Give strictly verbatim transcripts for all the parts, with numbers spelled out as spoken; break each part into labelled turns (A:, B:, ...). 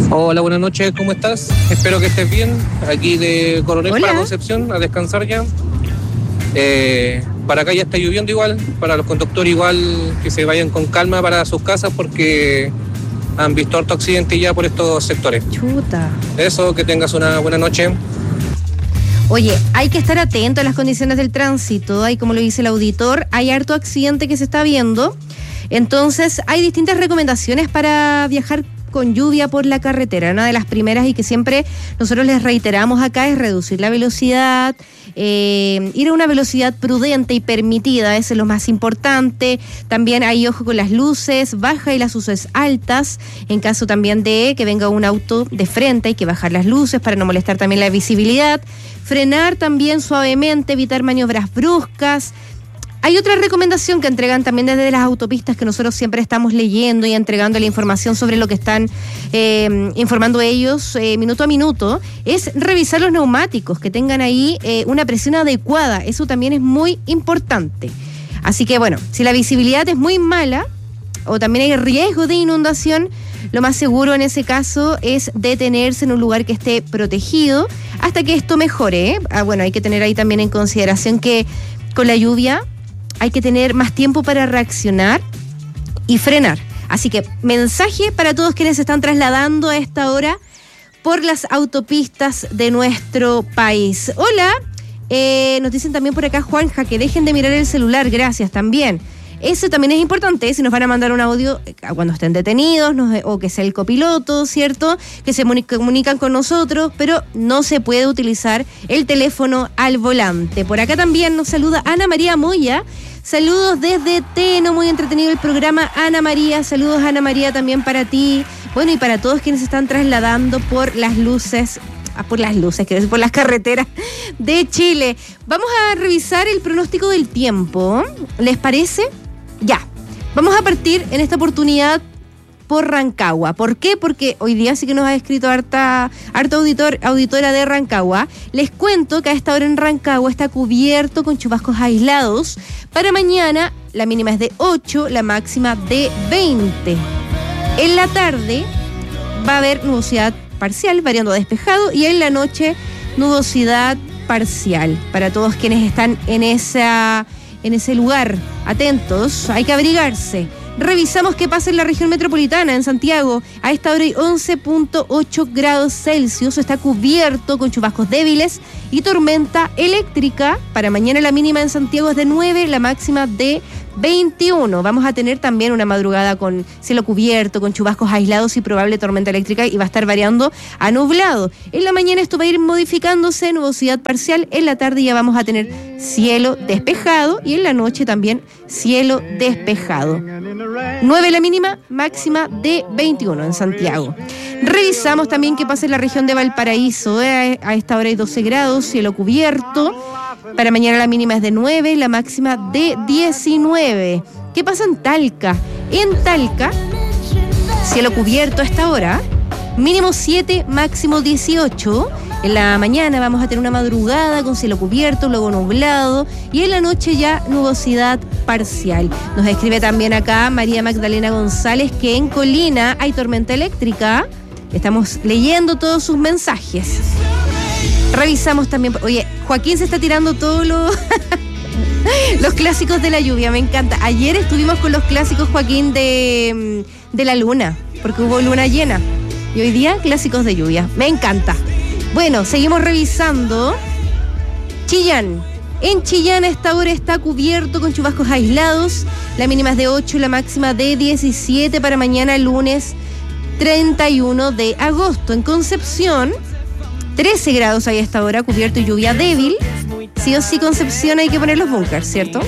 A: Hola, buenas noches, ¿cómo estás? Espero que estés bien. Aquí de Coronel
B: Hola.
A: para Concepción, a descansar ya. Eh, para acá ya está lloviendo igual, para los conductores igual que se vayan con calma para sus casas porque han visto harto accidente ya por estos sectores.
B: Chuta.
A: Eso, que tengas una buena noche.
B: Oye, hay que estar atento a las condiciones del tránsito. Hay, como lo dice el auditor, hay harto accidente que se está viendo. Entonces, hay distintas recomendaciones para viajar con lluvia por la carretera. Una de las primeras y que siempre nosotros les reiteramos acá es reducir la velocidad, eh, ir a una velocidad prudente y permitida, eso es lo más importante. También hay ojo con las luces, baja y las luces altas. En caso también de que venga un auto de frente, hay que bajar las luces para no molestar también la visibilidad. Frenar también suavemente, evitar maniobras bruscas. Hay otra recomendación que entregan también desde las autopistas que nosotros siempre estamos leyendo y entregando la información sobre lo que están eh, informando ellos eh, minuto a minuto, es revisar los neumáticos, que tengan ahí eh, una presión adecuada. Eso también es muy importante. Así que bueno, si la visibilidad es muy mala o también hay riesgo de inundación, lo más seguro en ese caso es detenerse en un lugar que esté protegido hasta que esto mejore, ¿eh? Ah, bueno, hay que tener ahí también en consideración que con la lluvia hay que tener más tiempo para reaccionar y frenar. Así que mensaje para todos quienes se están trasladando a esta hora por las autopistas de nuestro país. Hola, eh, nos dicen también por acá, Juanja, que dejen de mirar el celular, gracias también. Eso también es importante, si nos van a mandar un audio cuando estén detenidos, nos, o que sea el copiloto, ¿cierto? Que se comunican con nosotros, pero no se puede utilizar el teléfono al volante. Por acá también nos saluda Ana María Moya. Saludos desde Teno, muy entretenido el programa, Ana María. Saludos, Ana María, también para ti. Bueno, y para todos quienes se están trasladando por las luces por las luces, quiero decir, por las carreteras de Chile. Vamos a revisar el pronóstico del tiempo. ¿Les parece? Ya. Vamos a partir en esta oportunidad por Rancagua. ¿Por qué? Porque hoy día sí que nos ha escrito harta, harta auditor, auditora de Rancagua. Les cuento que a esta hora en Rancagua está cubierto con chubascos aislados. Para mañana la mínima es de ocho, la máxima de veinte. En la tarde va a haber nubosidad parcial, variando a despejado, y en la noche nubosidad parcial. Para todos quienes están en esa, en ese lugar, atentos, hay que abrigarse. Revisamos qué pasa en la región metropolitana, en Santiago. A esta hora hay once punto ocho grados Celsius, está cubierto con chubascos débiles y tormenta eléctrica. Para mañana la mínima en Santiago es de nueve, la máxima de veintiuno. Vamos a tener también una madrugada con cielo cubierto, con chubascos aislados y probable tormenta eléctrica, y va a estar variando a nublado. En la mañana esto va a ir modificándose, nubosidad parcial. En la tarde ya vamos a tener cielo despejado y en la noche también cielo despejado. nueve la mínima, máxima de veintiuno en Santiago. Revisamos también qué pasa en la región de Valparaíso. Eh, a esta hora hay doce grados, cielo cubierto. Para mañana la mínima es de nueve, la máxima de diecinueve. ¿Qué pasa en Talca? En Talca, cielo cubierto a esta hora, mínimo siete, máximo dieciocho. En la mañana vamos a tener una madrugada con cielo cubierto, luego nublado, y en la noche ya nubosidad parcial. Nos escribe también acá María Magdalena González que en Colina hay tormenta eléctrica. Estamos leyendo todos sus mensajes. Revisamos también, oye, Joaquín se está tirando todos los, los clásicos de la lluvia, me encanta. Ayer estuvimos con los clásicos, Joaquín, de, de la luna, porque hubo luna llena. Y hoy día, clásicos de lluvia, me encanta. Bueno, seguimos revisando. Chillán. En Chillán a esta hora está cubierto con chubascos aislados. La mínima es de ocho, la máxima de diecisiete para mañana lunes treinta y uno de agosto. En Concepción, trece grados hay a esta hora, cubierto y lluvia débil. Sí o sí, Concepción hay que poner los búnkers, ¿cierto?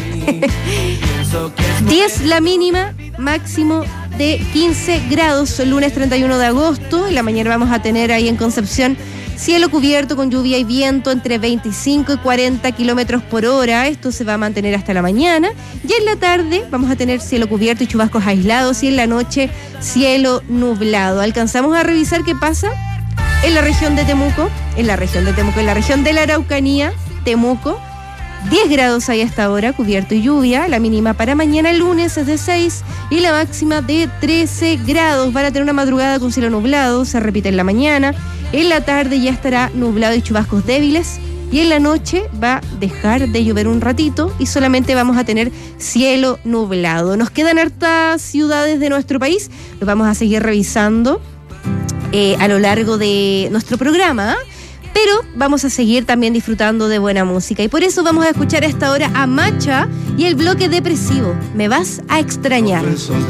B: diez la mínima, máximo de quince grados, el lunes treinta y uno de agosto. En la mañana vamos a tener ahí en Concepción cielo cubierto con lluvia y viento entre veinticinco y cuarenta kilómetros por hora. Esto se va a mantener hasta la mañana. Y en la tarde vamos a tener cielo cubierto y chubascos aislados, y en la noche cielo nublado. Alcanzamos a revisar qué pasa en la región de Temuco, en la región de Temuco, en la región de la Araucanía, Temuco. diez grados hay hasta ahora, cubierto y lluvia. La mínima para mañana lunes es de seis y la máxima de trece grados. Van a tener una madrugada con cielo nublado, se repite en la mañana. En la tarde ya estará nublado y chubascos débiles. Y en la noche va a dejar de llover un ratito y solamente vamos a tener cielo nublado. Nos quedan hartas ciudades de nuestro país, los vamos a seguir revisando eh, a lo largo de nuestro programa, pero vamos a seguir también disfrutando de buena música. Y por eso vamos a escuchar a esta hora a Macha y el bloque depresivo, Me vas a extrañar.